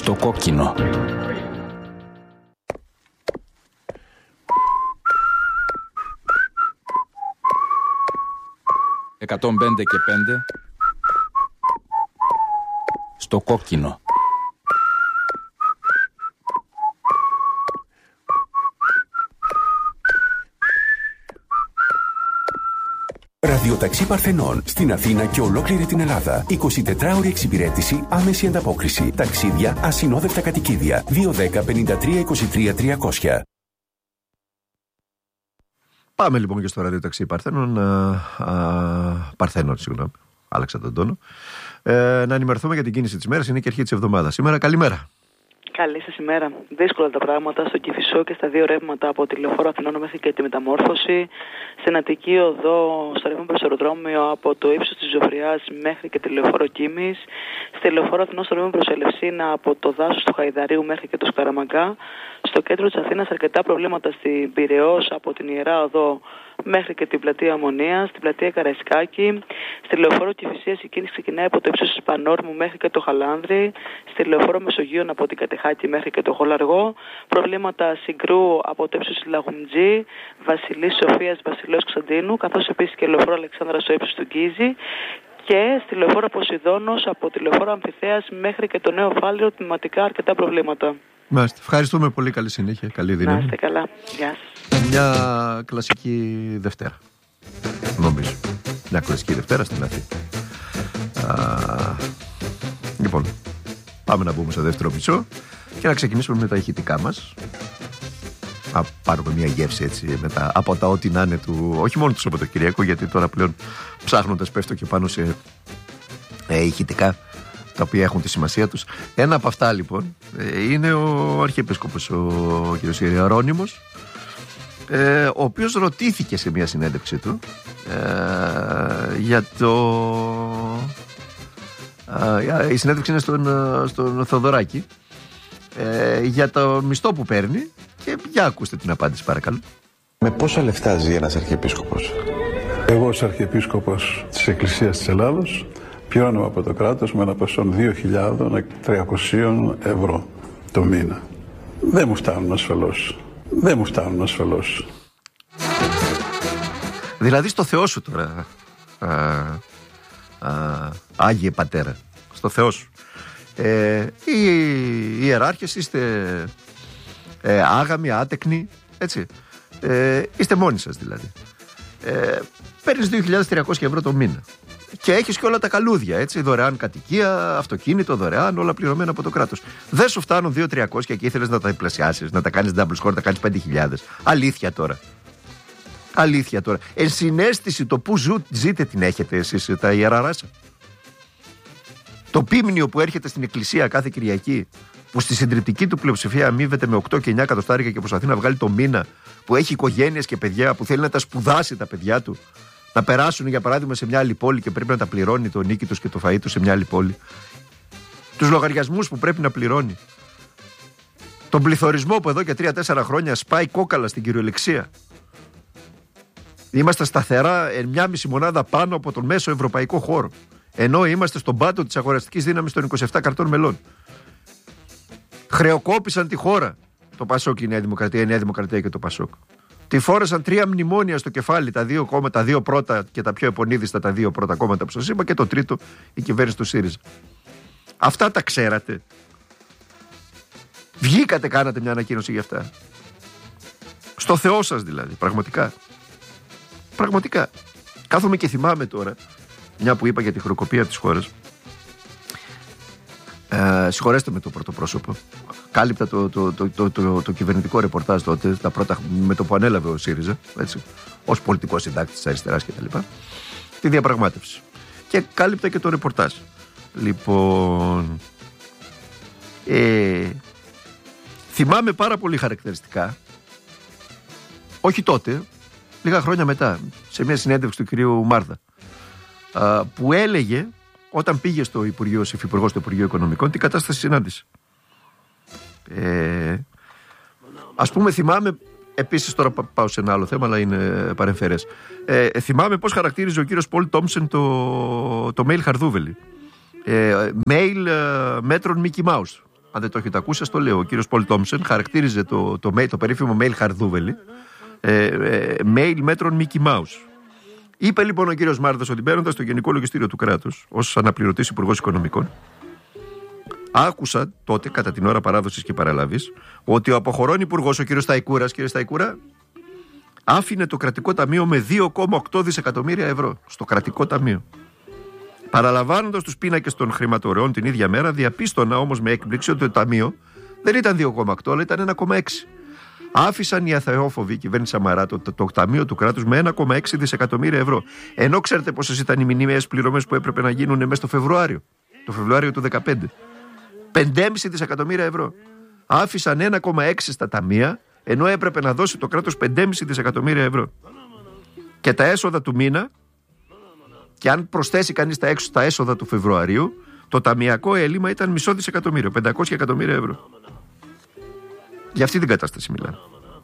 Στο κόκκινο. «105 και 5» στο κόκκινο. Ραδιοταξί Παρθενών στην Αθήνα και ολόκληρη την Ελλάδα. 24ωρη εξυπηρέτηση, άμεση ανταπόκριση. Ταξίδια, ασυνόδευτα κατοικίδια. 210 53 23 300. Πάμε λοιπόν και στο ραδιοταξί Παρθενών. Συγγνώμη. Άλλαξα τον τόνο. Να ενημερωθούμε για την κίνηση της μέρας. Είναι και αρχή της εβδομάδας. Σήμερα, καλημέρα. Καλή σας ημέρα. Δύσκολα τα πράγματα στο Κηφισό και στα δύο ρεύματα από τη Λεωφόρο Αθηνών μέχρι και τη Μεταμόρφωση. Στην Αττική Οδό, στο ρεύμα προς το αεροδρόμιο από το ύψος της Ζωφριάς μέχρι και τη Λεωφόρο Κίμης. Στη Λεωφόρο Αθηνών, στο ρεύμα προς Ελευσίνα από το δάσος του Χαϊδαρίου μέχρι και το Σκαραμαγκά. Στο κέντρο της Αθήνας αρκετά προβλήματα στην Πειραιώς από την Ιερά Οδό μέχρι και την πλατεία Ομονίας, στην πλατεία Καραϊσκάκη. Στη Λεωφόρο Κηφισίας η κίνηση ξεκινάει από το ύψος της Πανόρμου μέχρι και το Χαλάνδρη. Στη Λεωφόρο Μεσογείων από την Κατεχάκη μέχρι και το Χολαργό. Προβλήματα Συγκρού από το ύψος της Λαγουμτζή, Βασιλής Σοφίας, Βασιλέως Κωνσταντίνου, καθώς επίσης και Λεωφόρο Αλεξάνδρα στο ύψος του Γκίζη. Και στη Λεωφόρο Ποσειδώνος από τη Λεωφόρο Αμφιθέας μέχρι και το Νέο Φάληρο, τμηματικά αρκετά προβλήματα. Μάλιστα. Ευχαριστούμε πολύ. Καλή συνέχεια. Καλή δύναμη. Να είστε καλά. Γεια σας. Μια κλασική Δευτέρα. Νομίζω. Μια κλασική Δευτέρα στην Αθήνα. Λοιπόν, πάμε να μπούμε στο δεύτερο μισό και να ξεκινήσουμε με τα ηχητικά μας. Να πάρουμε μια γεύση έτσι μετά, από τα ό,τι να είναι του, όχι μόνο του Σαββατοκυριακού, γιατί τώρα πλέον ψάχνοντας πέφτω και πάνω σε ηχητικά τα οποία έχουν τη σημασία τους. Ένα από αυτά λοιπόν είναι ο Αρχιεπίσκοπος ο κ. Ιερώνυμος, ο οποίος ρωτήθηκε σε μια συνέντευξή του για το... η συνέντευξη είναι στον Θοδωράκη, για το μισθό που παίρνει, και για ακούστε την απάντηση παρακαλώ. Με πόσα λεφτά ζει ένας Αρχιεπίσκοπος? Εγώ ως Αρχιεπίσκοπος της Εκκλησίας της Ελλάδος πληρώνω από το κράτος με ένα ποσό 2.300 ευρώ το μήνα. Δεν μου φτάνουν ασφαλώς. Δηλαδή στο Θεό σου τώρα, Άγιε Πατέρα, στο Θεό σου. Οι ιεράρχες είστε άγαμοι, άτεκνοι, έτσι. Είστε μόνοι σας δηλαδή. Παίρνεις 2.300 ευρώ το μήνα και έχεις και όλα τα καλούδια, έτσι, δωρεάν κατοικία, αυτοκίνητο δωρεάν, όλα πληρωμένα από το κράτος. Δεν σου φτάνουν 2.300 και ήθελες να τα διπλασιάσεις, να τα κάνεις double score, να τα κάνεις 5.000. Αλήθεια τώρα. Ενσυναίσθηση το που ζείτε την έχετε εσείς τα ιεραράσα? Το πίμνιο που έρχεται στην εκκλησία κάθε Κυριακή, που στη συντριπτική του πλειοψηφία αμείβεται με 8 και 9 εκατοστάρικα και προσπαθεί να βγάλει το μήνα, που έχει οικογένειες και παιδιά, που θέλει να τα σπουδάσει τα παιδιά του, να περάσουν για παράδειγμα σε μια άλλη πόλη και πρέπει να τα πληρώνει το νίκη τους και το φαΐ τους σε μια άλλη πόλη, τους λογαριασμούς που πρέπει να πληρώνει, τον πληθωρισμό που εδώ και 3-4 χρόνια σπάει κόκαλα στην κυριολεξία. Είμαστε σταθερά 1,5 μονάδα πάνω από τον μέσο ευρωπαϊκό χώρο, ενώ είμαστε στον πάτο της αγοραστικής δύναμης των 27 κρατών μελών. Χρεοκόπησαν τη χώρα το Πασόκ, η Νέα Δημοκρατία και το Πασόκ. Τη φόρεσαν 3 μνημόνια στο κεφάλι, τα δύο πρώτα και τα πιο επωνύδιστα, τα 2 πρώτα κόμματα που σας είπα, και το τρίτο η κυβέρνηση του ΣΥΡΙΖΑ. Αυτά τα ξέρατε? Βγήκατε, κάνατε μια ανακοίνωση για αυτά? Στο Θεό σας δηλαδή, πραγματικά. Κάθομαι και θυμάμαι τώρα, μια που είπα για τη χρεοκοπία της χώρας, συγχωρέστε με το πρωτοπρόσωπο, κάλυπτα το κυβερνητικό ρεπορτάζ τότε, τα πρώτα, με το που ανέλαβε ο ΣΥΡΙΖΑ, έτσι, ως πολιτικός συντάκτης της αριστεράς κτλ., τη διαπραγμάτευση, και κάλυπτα και το ρεπορτάζ. Λοιπόν, θυμάμαι πάρα πολύ χαρακτηριστικά, όχι τότε, λίγα χρόνια μετά, σε μια συνέντευξη του κυρίου Μάρδα, που έλεγε, όταν πήγε στο Υπουργείο, ως υφυπουργός στο Υπουργείο Οικονομικών, την κατάσταση συνάντησε. Ας πούμε, θυμάμαι, επίσης τώρα πάω σε ένα άλλο θέμα, αλλά είναι παρεμφερές. Θυμάμαι πώς χαρακτήριζε ο κύριος Πολ Τόμψεν το mail Χαρδούβελη. Mail μέτρων Mickey Mouse. αν δεν το έχετε ακούσει, σας το λέω. Ο κύριος Πολ Τόμψεν χαρακτήριζε το περίφημο mail Χαρδούβελη mail μέτρων Mickey Mouse. Είπε λοιπόν ο κύριος Μάρδας ότι μπαίνοντας στο Γενικό Λογιστήριο του κράτους ως αναπληρωτής Υπουργός Οικονομικών, άκουσα τότε κατά την ώρα παράδοσης και παραλαβής ότι ο αποχωρών υπουργός, ο κύριος Σταϊκούρας, κύριε Σταϊκούρα, άφηνε το κρατικό ταμείο με 2,8 δισεκατομμύρια ευρώ στο κρατικό ταμείο. Παραλαμβάνοντας τους πίνακες των χρηματορεών την ίδια μέρα, διαπίστωνα όμως με έκπληξη ότι το ταμείο δεν ήταν 2,8 αλλά ήταν 1,6. Άφησαν οι αθεόφοβοι, η κυβέρνηση Σαμαρά, το ταμείο του κράτους με 1,6 δισεκατομμύρια ευρώ. Ενώ ξέρετε πόσες ήταν οι μηνύμιες πληρωμές που έπρεπε να γίνουν μέσα στο Φεβρουάριο. Το Φεβρουάριο του 2015. 5,5 δισεκατομμύρια ευρώ. Άφησαν 1,6 στα ταμεία, ενώ έπρεπε να δώσει το κράτος 5,5 δισεκατομμύρια ευρώ. Και τα έσοδα του μήνα, και αν προσθέσει κανείς τα έσοδα του Φεβρουαρίου, το ταμιακό έλλειμμα ήταν μισό δισεκατομμύριο, 500 εκατομμύρια ευρώ. Για αυτή την κατάσταση μιλάμε.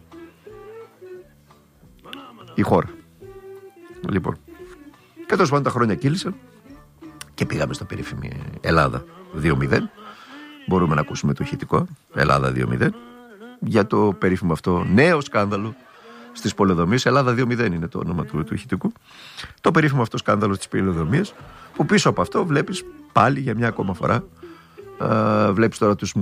Η χώρα. Λοιπόν. Και τέλος πάντων τα χρόνια κύλησαν και πήγαμε στο περίφημη Ελλάδα 2-0. Μπορούμε να ακούσουμε το ηχητικό Ελλάδα 2-0 για το περίφημο αυτό νέο σκάνδαλο στις πολεοδομίες. Ελλάδα 2-0 είναι το όνομα του ηχητικού. Το περίφημο αυτό σκάνδαλο στις πολεοδομίες, που πίσω από αυτό βλέπεις πάλι για μια ακόμα φορά βλέπεις τώρα τους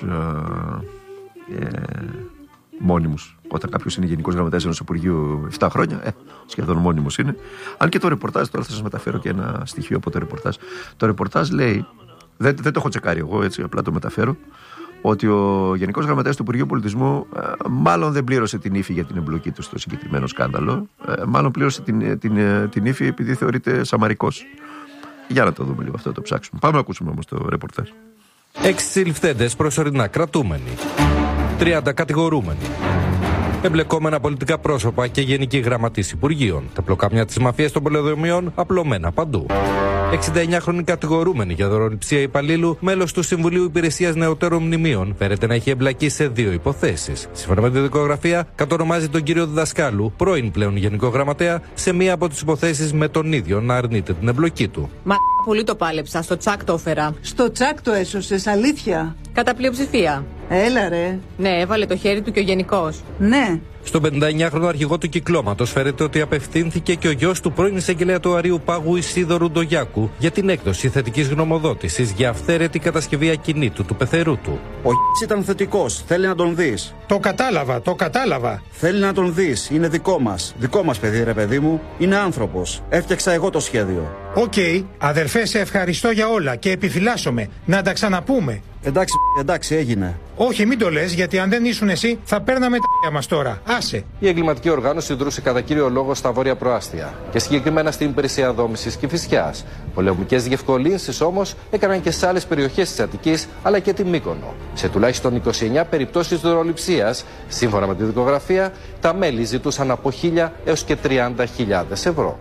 μόνιμους. Όταν κάποιος είναι γενικός γραμματέας ενός Υπουργείου 7 χρόνια, σχεδόν μόνιμος είναι. Αν και το ρεπορτάζ, τώρα θα σας μεταφέρω και ένα στοιχείο από το ρεπορτάζ. Το ρεπορτάζ λέει, δεν το έχω τσεκάρει εγώ, έτσι απλά το μεταφέρω, ότι ο Γενικός Γραμματέας του Υπουργείου Πολιτισμού μάλλον δεν πλήρωσε την ύφη για την εμπλοκή του στο συγκεκριμένο σκάνδαλο. Μάλλον πλήρωσε την ύφη επειδή θεωρείται σαμαρικός. Για να το δούμε λίγο αυτό, το ψάξουμε. Πάμε να ακούσουμε όμως το ρεπορτάζ. 6 συλληφθέντες προσωρινά κρατούμενοι. 30 κατηγορούμενοι. Εμπλεκόμενα πολιτικά πρόσωπα και γενικοί γραμματείς Υπουργείων. Τα πλοκάμια της μαφίας των πολεοδομιών απλωμένα παντού. 69χρονη κατηγορούμενη για δωροληψία υπαλλήλου, μέλος του Συμβουλίου Υπηρεσίας Νεωτέρων Μνημείων, φέρεται να έχει εμπλακεί σε 2 υποθέσεις. Σύμφωνα με τη δικογραφία, κατονομάζει τον κύριο Διδασκάλου, πρώην πλέον Γενικό Γραμματέα, σε μία από τις υποθέσεις με τον ίδιο να αρνείται την εμπλοκή του. Μα πολύ το πάλεψα, στο τσακ το έφερα. Στο τσακ το έσωσες, αλήθεια? Κατά πλειοψηφία. Έλα ρε. Ναι, έβαλε το χέρι του και ο γενικός. Ναι. Στον 59χρονο αρχηγό του κυκλώματος φέρεται ότι απευθύνθηκε και ο γιος του πρώην εισαγγελέα του Αρείου Πάγου Ισίδωρου Ντογιάκου για την έκδοση θετικής γνωμοδότησης για αυθαίρετη κατασκευή ακινήτου του πεθερού του. Ο ήταν θετικός, θέλει να τον δεις. Το κατάλαβα. Θέλει να τον δεις, είναι δικό μας. Δικό μας παιδί, ρε παιδί μου, είναι άνθρωπος. Έφτιαξα εγώ το σχέδιο. Οκ, αδερφέ, σε ευχαριστώ για όλα και επιφυλάσσομαι. Να τα ξαναπούμε. Εντάξει, έγινε. Όχι, μην το λες, γιατί αν δεν ήσουν εσύ, θα παίρναμε τα μας τώρα. Άσε. Η εγκληματική οργάνωση δρούσε κατά κύριο λόγο στα βόρεια προάστια και συγκεκριμένα στην υπηρεσία δόμησης Κηφισιάς. Πολεομικές διευκολύνσεις όμως έκαναν και σε άλλες περιοχές της Αττικής αλλά και τη Μύκονο. Σε τουλάχιστον 29 περιπτώσεις δωροληψίας, σύμφωνα με τη δικογραφία, τα μέλη ζητούσαν από 1.000 έως και 30.000 ευρώ.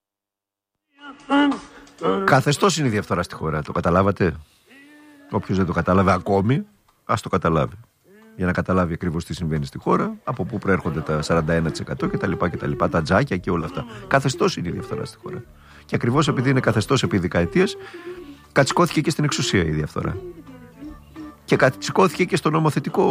Καθεστώς είναι η διαφθορά στη χώρα, το καταλάβατε? Όποιος δεν το κατάλαβε ακόμη, ας το καταλάβει. Για να καταλάβει ακριβώς τι συμβαίνει στη χώρα, από πού προέρχονται τα 41% κτλ. Τα τζάκια και όλα αυτά. Καθεστώς είναι η διαφθορά στη χώρα. Και ακριβώς επειδή είναι καθεστώς επί δεκαετίες, κατσικώθηκε και στην εξουσία η διαφθορά. Και κατσικώθηκε και στο νομοθετικό,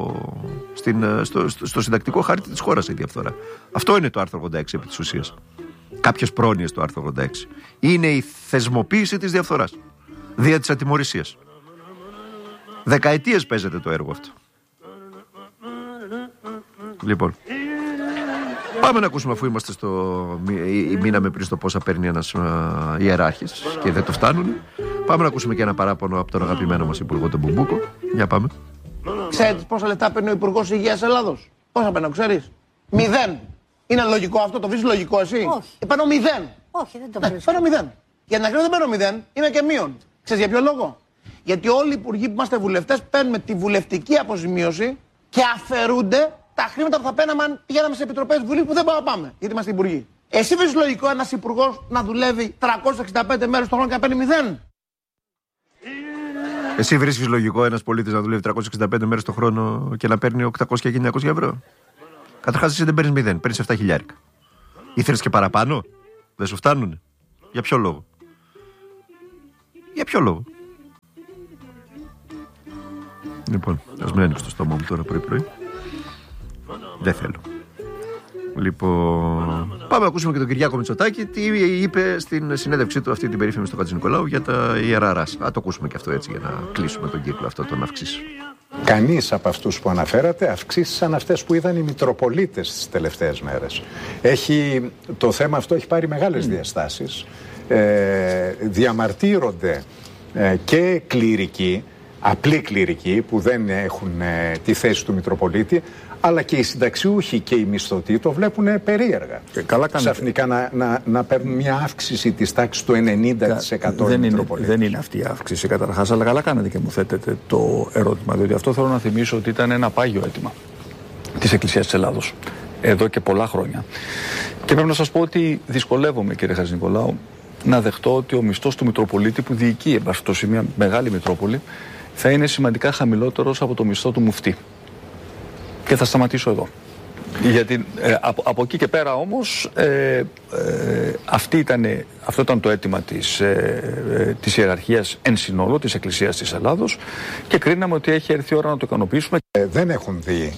στο συντακτικό χάρτη της χώρας η διαφθορά. Αυτό είναι το άρθρο 86 επί της ουσίας. Κάποιες πρόνοιες του άρθρου 86. Είναι η θεσμοποίηση της διαφθοράς δια της ατιμωρησίας. Δεκαετίες παίζεται το έργο αυτό. Λοιπόν, πάμε να ακούσουμε, αφού είμαστε μείναμε πριν στο πόσα παίρνει ένας ιεράρχης και δεν το φτάνουν. Πάμε να ακούσουμε και ένα παράπονο από τον αγαπημένο μας υπουργό, τον Μπουμπούκο. Για πάμε. Ξέρετε πόσα λεφτά παίρνει ο Υπουργός Υγείας Ελλάδος? Πόσα παίρνω, ξέρεις? 0. Είναι λογικό αυτό? Το βρίσκεις λογικό εσύ? Όχι. Παίρνω 0. Όχι, δεν το βρίσκω. Παίρνω 0. Για να κρίνω δεν παίρνω 0, είμαι και μείον. Ξέρεις για ποιο λόγο? Γιατί όλοι οι υπουργοί που είμαστε βουλευτές παίρνουμε τη βουλευτική αποζημίωση και αφαιρούνται τα χρήματα που θα παίρναμε αν πηγαίναμε σε επιτροπές Βουλής που δεν μπορούμε να πάμε, γιατί είμαστε υπουργοί. Εσύ βρίσκεις λογικό ένας υπουργός να δουλεύει 365 μέρες το χρόνο και να παίρνει 0? Εσύ βρίσκεις λογικό ένας πολίτης να δουλεύει 365 μέρες το χρόνο και να παίρνει 800 και 900 ευρώ? Καταρχάς εσύ δεν παίρνεις 0, παίρνεις 7.000. Ήθελες και παραπάνω? Δεν σου φτάνουνε? Για ποιο λόγο? Για ποιο λόγο? Λοιπόν, ας μην ανοίξω το στόμα μου τώρα πρωί-πρωί. Δεν θέλω. Λοιπόν, πάμε να ακούσουμε και τον Κυριάκο Μητσοτάκη τι είπε στην συνέντευξή του αυτή την περίφημη στο Χατζηνικολάου για τα ιεραράς. Α, το ακούσουμε και αυτό έτσι για να κλείσουμε τον κύκλο αυτό των αυξήσεων. Κανείς από αυτούς που αναφέρατε αυξήσεις σαν αυτές που είδαν οι Μητροπολίτες τις τελευταίες μέρες. Το θέμα αυτό έχει πάρει μεγάλες διαστάσεις. Διαμαρτύρονται και κληρικοί, απλοί κληρικοί που δεν έχουν τη θέση του Μητροπολίτη, αλλά και οι συνταξιούχοι και οι μισθωτοί το βλέπουν περίεργα. Ξαφνικά να παίρνουν μια αύξηση της τάξης του 90% δεν είναι αυτή η αύξηση καταρχάς, αλλά καλά κάνετε και μου θέτετε το ερώτημα, διότι αυτό θέλω να θυμίσω ότι ήταν ένα πάγιο αίτημα της Εκκλησίας της Ελλάδος εδώ και πολλά χρόνια. Και πρέπει να σας πω ότι δυσκολεύομαι, κύριε Χατζηνικολάου, να δεχτώ ότι ο μισθός του Μητροπολίτη που διοικεί εν πάση περιπτώσει μια μεγάλη Μητρόπολη θα είναι σημαντικά χαμηλότερος από το μισθό του μουφτή. Και θα σταματήσω εδώ. Γιατί από εκεί και πέρα όμως αυτό ήταν το αίτημα της ιεραρχίας εν συνόλο της Εκκλησίας της Ελλάδος και κρίναμε ότι έχει έρθει η ώρα να το ικανοποιήσουμε. Δεν έχουν δει.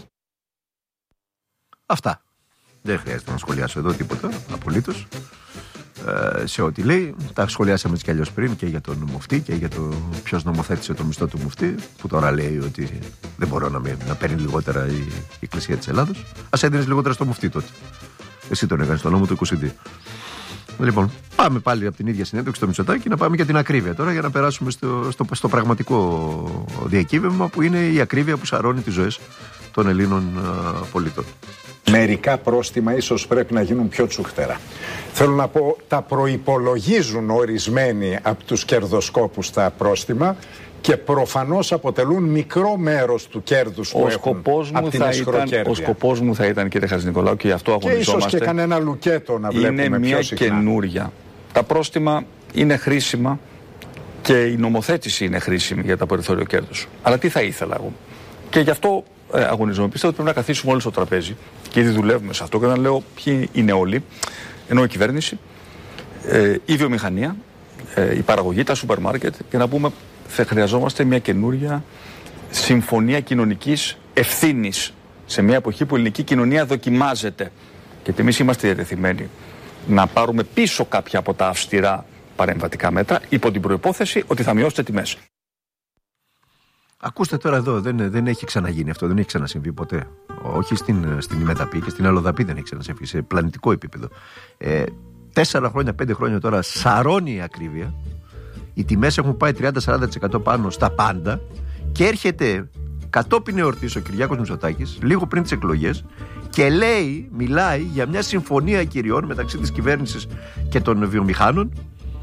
Αυτά. Δεν χρειάζεται να σχολιάσω εδώ τίποτα απολύτως. Σε ό,τι λέει, τα σχολιάσαμε έτσι κι αλλιώς πριν και για τον μουφτή και για το ποιος νομοθέτησε το μισθό του μουφτή, που τώρα λέει ότι δεν μπορώ να παίρνει λιγότερα η Εκκλησία της Ελλάδος. Ας έδινες λιγότερα στο μουφτή τότε. Εσύ τον έκανες, το νόμο του 22. Λοιπόν, πάμε πάλι από την ίδια συνέντευξη στο Μητσοτάκη να πάμε για την ακρίβεια τώρα, για να περάσουμε στο πραγματικό διακύβευμα, που είναι η ακρίβεια που σαρώνει τις ζωές των Ελλήνων πολιτών. Μερικά πρόστιμα ίσως πρέπει να γίνουν πιο τσούχτερα. Θέλω να πω, τα προϋπολογίζουν ορισμένοι από τους κερδοσκόπους τα πρόστιμα και προφανώς αποτελούν μικρό μέρος του κέρδους που έχουν από την εσχροκέρδεια. Ο σκοπός μου θα ήταν, κύριε Χατζηνικολάου, και γι' αυτό αγωνιζόμαστε. Και ίσως και κανένα λουκέτο να βλέπουμε είναι πιο μια συχνά. καινούρια. Τα πρόστιμα είναι χρήσιμα και η νομοθέτηση είναι χρήσιμη για τα περιθώριο κέρδους. Αλλά τι θα ήθελα εγώ. Και γι' αυτό αγωνιζόμαι. Πιστεύω ότι πρέπει να καθίσουμε όλοι στο τραπέζι και ήδη δουλεύουμε σε αυτό και να λέω ποιοι είναι όλοι. Ενώ η κυβέρνηση, η βιομηχανία, η παραγωγή, τα σούπερ μάρκετ, και να πούμε θα χρειαζόμαστε μια καινούρια συμφωνία κοινωνικής ευθύνης σε μια εποχή που η ελληνική κοινωνία δοκιμάζεται. Και εμείς είμαστε διατεθειμένοι να πάρουμε πίσω κάποια από τα αυστηρά παρεμβατικά μέτρα υπό την προϋπόθεση ότι θα μειώσετε τιμές. Ακούστε τώρα εδώ, δεν έχει ξαναγίνει αυτό, δεν έχει ξανασυμβεί ποτέ. Όχι στην ημεδαπή και στην αλλοδαπή δεν έχει ξανασυμβεί, σε πλανητικό επίπεδο. 4 χρόνια, 5 χρόνια τώρα σαρώνει η ακρίβεια. Οι τιμές έχουν πάει 30-40% πάνω στα πάντα και έρχεται κατόπιν εορτής ο Κυριάκος Μητσοτάκης, λίγο πριν τις εκλογές, και μιλάει για μια συμφωνία κυριών μεταξύ της κυβέρνησης και των βιομηχάνων,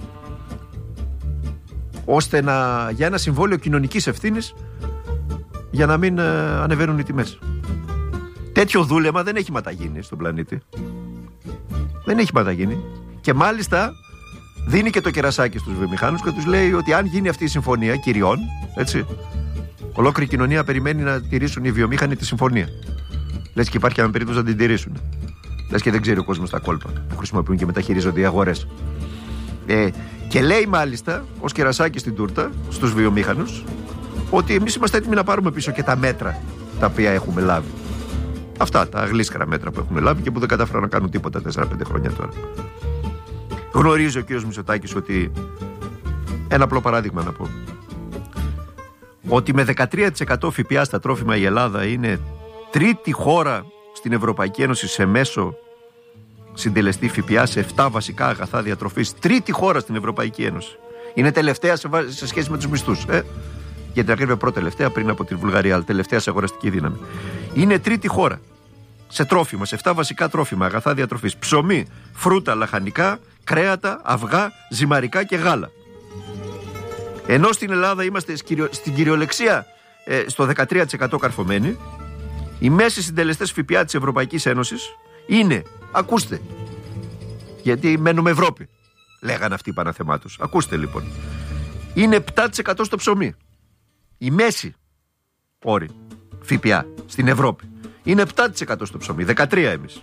ώστε για ένα συμβόλαιο κοινωνικής ευθύνης για να μην ανεβαίνουν οι τιμές. Τέτοιο δούλεμα δεν έχει ματαγίνει στον πλανήτη. Δεν έχει ματαγίνει. Και μάλιστα δίνει και το κερασάκι στους βιομηχάνους και τους λέει ότι αν γίνει αυτή η συμφωνία κυριών, έτσι, ολόκληρη η κοινωνία περιμένει να τηρήσουν οι βιομήχανοι τη συμφωνία. Λες και υπάρχει και περίπτωση να την τηρήσουν. Λες και δεν ξέρει ο κόσμος τα κόλπα που χρησιμοποιούν και μεταχειρίζονται οι αγορές. Και λέει μάλιστα ως κερασάκι στην τούρτα στους βιομήχανους ότι εμείς είμαστε έτοιμοι να πάρουμε πίσω και τα μέτρα τα οποία έχουμε λάβει. Αυτά τα γλύσκρα μέτρα που έχουμε λάβει και που δεν κατάφεραν να κάνουν τίποτα 4-5 χρόνια τώρα. Γνωρίζει ο κύριος Μητσοτάκης ότι, ένα απλό παράδειγμα να πω, ότι με 13% ΦΠΑ στα τρόφιμα η Ελλάδα είναι τρίτη χώρα στην Ευρωπαϊκή Ένωση σε μέσο συντελεστή ΦΠΑ σε 7 βασικά αγαθά διατροφής. Τρίτη χώρα στην Ευρωπαϊκή Ένωση. Είναι τελευταία σε σχέση με τους μισθούς. Για την ακρίβεια πρώτη-τελευταία πριν από τη Βουλγαρία, αλλά τελευταία σε αγοραστική δύναμη. Είναι τρίτη χώρα σε τρόφιμα, σε 7 βασικά τρόφιμα αγαθά διατροφής. Ψωμί, φρούτα, λαχανικά, κρέατα, αυγά, ζυμαρικά και γάλα. Ενώ στην Ελλάδα είμαστε στην κυριολεξία στο 13% καρφωμένοι, οι μέσοι συντελεστές ΦΠΑ της Ευρωπαϊκής Ένωσης είναι, ακούστε, γιατί μένουμε Ευρώπη, λέγανε αυτοί οι παναθεμάτους. Ακούστε λοιπόν, είναι 7% στο ψωμί. Η μέση όρη ΦΠΑ στην Ευρώπη είναι 7% στο ψωμί, 13% εμείς.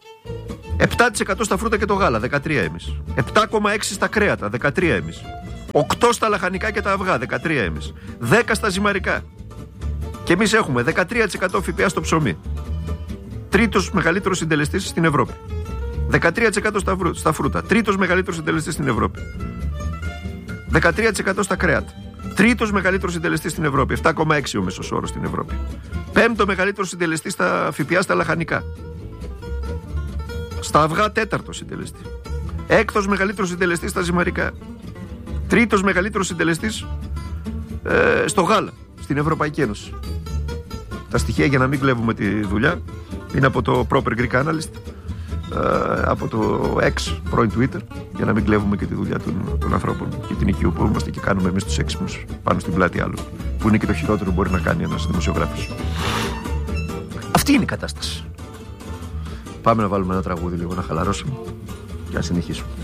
7% στα φρούτα και το γάλα, 13% εμείς. 7,6% στα κρέατα, 13% εμείς. 8 στα λαχανικά και τα αυγά, 13 εμείς. 10 στα ζυμαρικά. Και εμείς έχουμε 13% ΦΠΑ στο ψωμί. Τρίτος μεγαλύτερος συντελεστής στην Ευρώπη. 13% στα φρούτα. Τρίτος μεγαλύτερος συντελεστής στην Ευρώπη. 13% στα κρέατα. Τρίτος μεγαλύτερος συντελεστής στην Ευρώπη. 7,6 ο μέσος όρος στην Ευρώπη. Πέμπτο μεγαλύτερο συντελεστή στα ΦΠΑ στα λαχανικά. Στα αυγά τέταρτο συντελεστή. Έκτος μεγαλύτερος συντελεστής στα ζυμαρικά. Τρίτος μεγαλύτερος συντελεστής στο γάλα στην Ευρωπαϊκή Ένωση. Τα στοιχεία, για να μην κλέβουμε τη δουλειά, είναι από το Proper Greek Analyst, από το X, πρώην Twitter, για να μην κλέβουμε και τη δουλειά των ανθρώπων και την οικείου που είμαστε και κάνουμε εμείς τους έξυπνους πάνω στην πλάτη άλλων, που είναι και το χειρότερο που μπορεί να κάνει ένας δημοσιογράφος. Αυτή είναι η κατάσταση. Πάμε να βάλουμε ένα τραγούδι λίγο να χαλαρώσουμε και να συνεχίσουμε.